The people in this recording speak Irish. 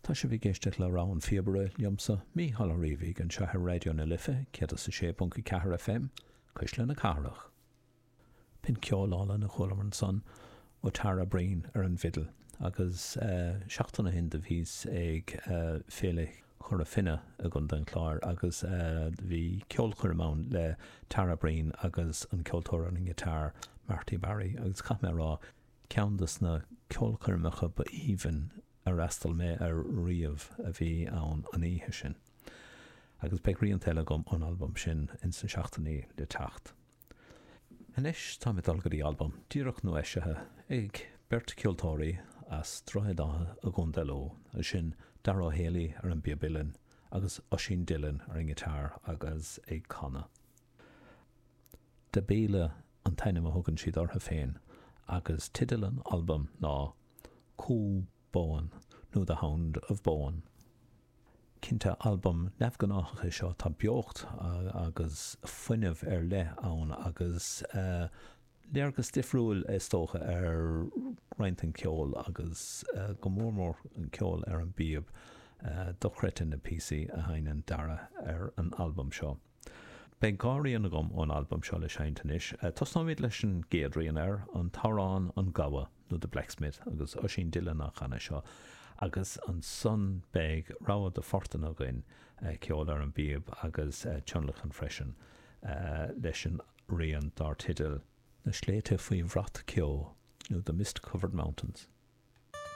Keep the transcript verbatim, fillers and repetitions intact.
Tá sé bhí géisteach le rán fíobre liomsa mí hall riomhí an sethe radio na Life céad sa sé bunca cethir F M chuis le na carach. Pin ceolála na chulamann son ó Tara Breen ar an vidal agus uh, seachtainna hin de bhís ag uh, félich chur a finne a gun den chláir agus uh, bhí ceol chur amán le Tara Breen agus an ceoltóir an gitar Marty Barry agus cap mé rá ceandas na ceol churmacha ba even a rastal mé ar riamh a bhí ann an ihe sin. Agus beag rion teile gom an album sin in san seachtainní le tacht. Inis tá mit algarí album díreach nó eisethe ag Bert Ceoltóirí as droidáithe a gundaló a sin Darrá Haley ar an bíobilin agus Oisín Dillon ar an gitar agus ag canna. De béle an taine a thugann siad ortha féin agus tidal an album ná Cool Bowen nó The Hound of Bowen. Cinnte album nefganacha seo tá beocht agus fuineh ar le ann agus uh, léargus difriúil is tócha ar reintin ceol agus uh, go mórmór an ceol ar an bíab uh, dochretin na P C a hainan dara ar an album seo. Bei gáíon gom ón album seo le seintanis, uh, Tás ná míad leis an géadríon ar an Tarrán an Gawa nó de Blacksmith agus Oisín Dillon a chana seo agus an son beag ráha de fortan a gin uh, ceol ar an bíab agus uh, tionlach an freisin uh, leis an rion dar tidal na sléite faoi bhrat ceo nó The Mist Covered Mountains.